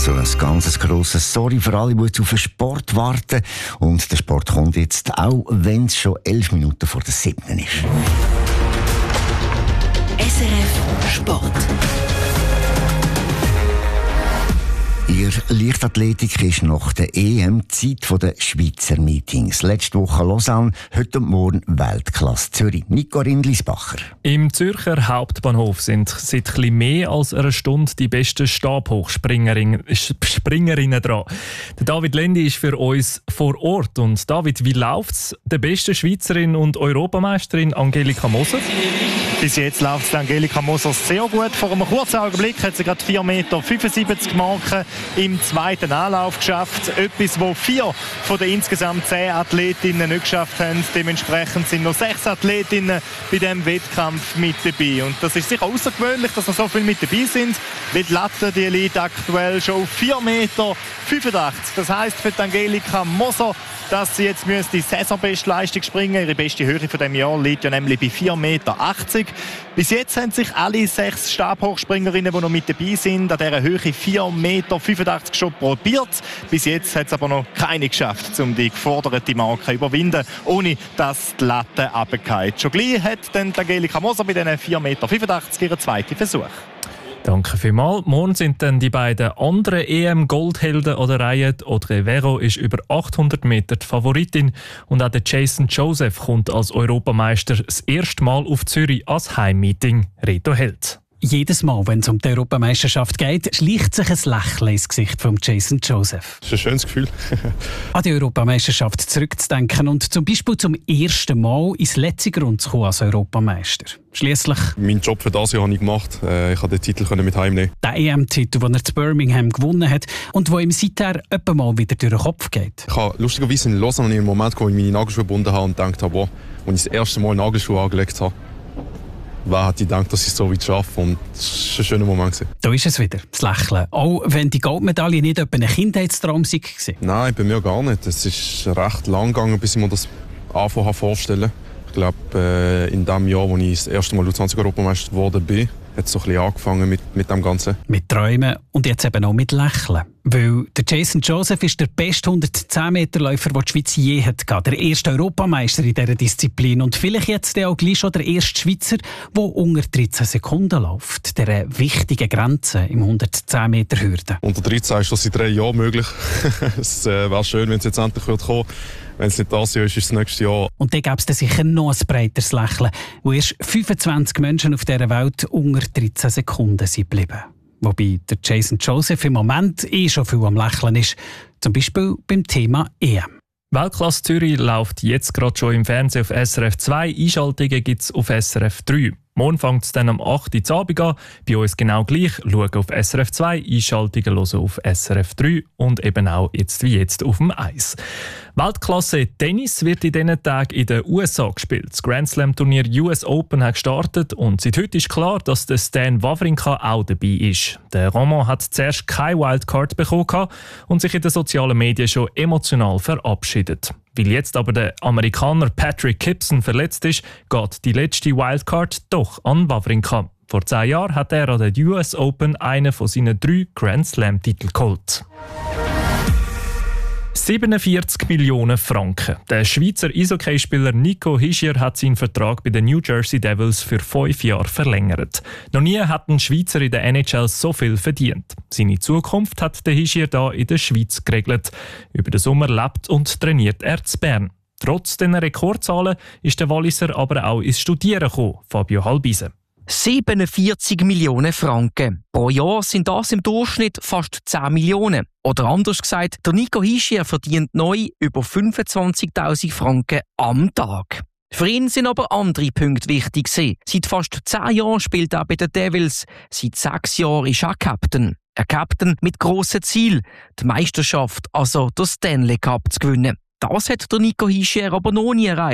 Also ein ganz grosses Sorry für alle, die jetzt auf den Sport warten. Und der Sport kommt jetzt, auch wenn es schon 11 Minuten vor der 7. ist. SRF Sport. Ihr Leichtathletik ist nach der EM Zeit der Schweizer Meetings. Letzte Woche Lausanne, heute und morgen Weltklasse Zürich. Nico Rindlisbacher. Im Zürcher Hauptbahnhof sind seit etwas mehr als einer Stunde die besten Stabhochspringerinnen dran. Der David Lendi ist für uns vor Ort. Und David, wie läuft's der besten Schweizerin und Europameisterin Angelika Moser? Bis jetzt läuft es Angelika Moser sehr gut. Vor einem kurzen Augenblick hat sie gerade 4,75 Meter Marke im zweiten Anlauf geschafft. Etwas, wo 4 von den insgesamt 10 Athletinnen nicht geschafft haben. Dementsprechend sind noch 6 Athletinnen bei diesem Wettkampf mit dabei. Und das ist sicher außergewöhnlich, dass noch so viele mit dabei sind, weil die Latte die liegt aktuell schon auf 4,85 Meter. Das heisst für die Angelika Moser, dass sie jetzt die Saisonbestleistung springen. Ihre beste Höhe von diesem Jahr liegt ja nämlich bei 4,80 Meter. Bis jetzt haben sich alle 6 Stabhochspringerinnen, die noch mit dabei sind, an dieser Höhe 4,85 Meter schon probiert. Bis jetzt hat es aber noch keine geschafft, um die geforderte Marke zu überwinden, ohne dass die Latte runterfällt. Schon gleich hat dann Angelika Moser bei diesen 4,85 Meter ihren zweiten Versuch. Danke vielmals. Morgen sind dann die beiden anderen EM-Goldhelden an der Reihe. Audrey Vero ist über 800 Meter die Favoritin. Und auch der Jason Joseph kommt als Europameister das erste Mal auf Zürich als Heimmeeting. Reto Held. Jedes Mal, wenn es um die Europameisterschaft geht, schleicht sich ein Lächeln ins Gesicht von Jason Joseph. Das ist ein schönes Gefühl. An die Europameisterschaft zurückzudenken und zum Beispiel zum ersten Mal ins letzte Grund zu kommen als Europameister. Schliesslich. Meinen Job für das Jahr habe ich gemacht. Ich konnte den Titel mit heimnehmen. Der EM-Titel, den er zu Birmingham gewonnen hat und der ihm seither etwa mal wieder durch den Kopf geht. Ich habe lustigerweise in Lausanne einen Moment gekommen, wo ich meine Nagelschuhe gebunden habe und gedacht habe, als ich das erste Mal Nagelschuhe angelegt habe, wer hat gedacht, dass ich es so weit schaffe? Und das war ein schöner Moment. Da ist es wieder, das Lächeln. Auch wenn die Goldmedaille nicht etwa ein Kindheitstraum war. Nein, bei mir gar nicht. Es ist recht lang gegangen, bis ich mir das anfangen vorstellen. Ich glaube, in dem Jahr, als ich das erste Mal U20-Europameister geworden bin, hat es so ein bisschen angefangen mit dem Ganzen. Mit Träumen und jetzt eben auch mit Lächeln. Weil der Jason Joseph ist der beste 110-Meter-Läufer, den die Schweiz je hat. Der erste Europameister in dieser Disziplin. Und vielleicht jetzt auch gleich schon der erste Schweizer, der unter 13 Sekunden läuft. Dieser wichtigen Grenze im 110-Meter-Hürden. Unter 13 ist das seit 3 Jahren möglich. Es wäre schön, wenn es jetzt endlich kommen würde. Wenn es nicht das Jahr ist, ist es das nächste Jahr. Und dann gäbe es sicher noch ein breiteres Lächeln, wo erst 25 Menschen auf dieser Welt unter 13 Sekunden sind geblieben. Wobei der Jason Joseph im Moment schon viel am Lächeln ist. Zum Beispiel beim Thema EM. Weltklasse Zürich läuft jetzt gerade schon im Fernsehen auf SRF 2. Einschaltungen gibt es auf SRF 3. Morgen fängt es dann am 8. Uhr Abend an. Bei uns genau gleich. Schauen auf SRF 2, Einschaltungen hören auf SRF 3 und eben auch jetzt wie jetzt auf dem Eis. Weltklasse Tennis wird in diesen Tagen in den USA gespielt. Das Grand Slam Turnier US Open hat gestartet und seit heute ist klar, dass der Stan Wawrinka auch dabei ist. Der Roman hat zuerst keine Wildcard bekommen und sich in den sozialen Medien schon emotional verabschiedet. Weil jetzt aber der Amerikaner Patrick Gibson verletzt ist, geht die letzte Wildcard doch an Wawrinka. Vor 10 Jahren hat er an der US Open einen von seinen 3 Grand Slam-Titeln geholt. 47 Millionen Franken. Der Schweizer Eishockeyspieler Nico Hischier hat seinen Vertrag bei den New Jersey Devils für 5 Jahre verlängert. Noch nie hat ein Schweizer in der NHL so viel verdient. Seine Zukunft hat der Hischier hier in der Schweiz geregelt. Über den Sommer lebt und trainiert er in Bern. Trotz dieser Rekordzahlen ist der Walliser aber auch ins Studieren gekommen, Fabio Halbise. 47 Millionen Franken. Pro Jahr sind das im Durchschnitt fast 10 Millionen. Oder anders gesagt, der Nico Hischier verdient neu über 25.000 Franken am Tag. Für ihn sind aber andere Punkte wichtig gewesen. Seit fast 10 Jahren spielt er bei den Devils. Seit 6 Jahren ist er Captain. Ein Captain mit grossen Ziel, die Meisterschaft, also der Stanley Cup zu gewinnen. Das hat der Nico Hischier aber noch nie erreicht.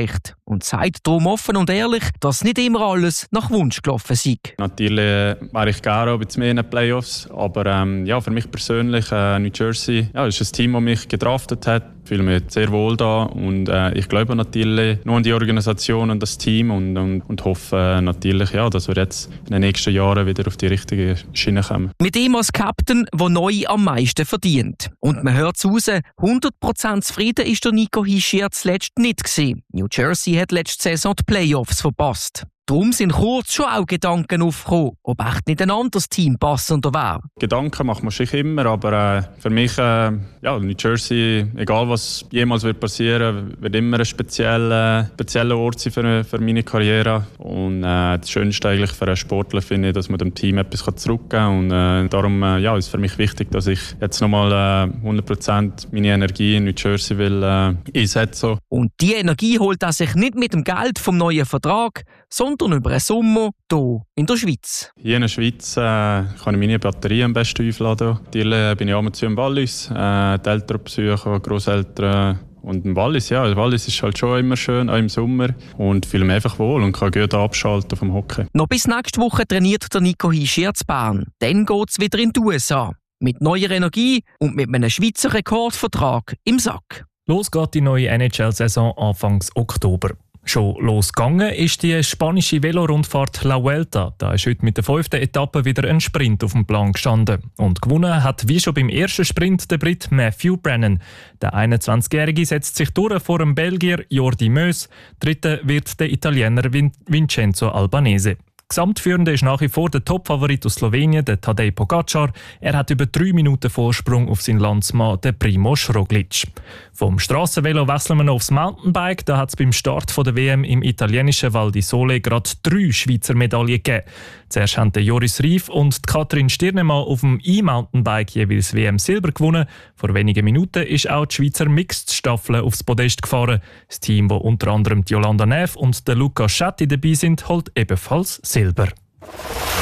und sagt darum offen und ehrlich, dass nicht immer alles nach Wunsch gelaufen sei. Natürlich wäre ich gerne ein bisschen mehr in den Playoffs, aber für mich persönlich, New Jersey, ist ein Team, das mich gedraftet hat. Ich fühle mich sehr wohl da und ich glaube natürlich nur an die Organisation und das Team und hoffe natürlich, dass wir jetzt in den nächsten Jahren wieder auf die richtige Schiene kommen. Mit ihm als Captain, der neu am meisten verdient. Und man hört es raus, 100% zufrieden ist der Nico Hischier zuletzt nicht gewesen. New Jersey hat letzte Saison die Playoffs verpasst. Darum sind kurz schon auch Gedanken aufgekommen, ob echt nicht ein anderes Team passender wäre. Gedanken macht man sich immer, aber für mich, New Jersey, egal was jemals wird passieren, wird immer ein spezieller Ort sein für meine Karriere. Und das Schönste eigentlich für einen Sportler finde ich, dass man dem Team etwas zurückgeben kann. Und darum ist es für mich wichtig, dass ich jetzt nochmal 100% meine Energie in New Jersey will einsetzen. Und die Energie holt er sich nicht mit dem Geld vom neuen Vertrag, sondern über einen Sommer hier in der Schweiz. Hier in der Schweiz kann ich meine Batterie am besten aufladen. Natürlich bin ich ab und zu im Wallis, die Eltern besuchen, Grosseltern. Und im Wallis, Wallis ist halt schon immer schön, auch im Sommer. Und fühle mich einfach wohl und kann gut abschalten vom Hockey. Noch bis nächste Woche trainiert der Nico Hischier zu Bern. Dann geht es wieder in die USA. Mit neuer Energie und mit einem Schweizer Rekordvertrag im Sack. Los geht die neue NHL-Saison Anfangs Oktober. Schon losgegangen ist die spanische Velorundfahrt La Vuelta. Da ist heute mit der 5. Etappe wieder ein Sprint auf dem Plan gestanden. Und gewonnen hat wie schon beim ersten Sprint der Brit Matthew Brennan. Der 21-Jährige setzt sich durch vor dem Belgier Jordi Meus. Dritter wird der Italiener Vincenzo Albanese. Gesamtführende ist nach wie vor der Topfavorit aus Slowenien, der Tadej Pogacar. Er hat über 3 Minuten Vorsprung auf seinen Landsmann, den Primož Roglič. Vom Strassenvelo wechseln wir noch aufs Mountainbike. Da hat es beim Start der WM im italienischen Val di Sole gerade 3 Schweizer Medaillen gegeben. Zuerst haben Joris Rief und Katrin Stirnemann auf dem E-Mountainbike jeweils WM-Silber gewonnen. Vor wenigen Minuten ist auch die Schweizer Mixed-Staffel aufs Podest gefahren. Das Team, wo unter anderem Yolanda Neff und der Luca Schatti dabei sind, holt ebenfalls Silber.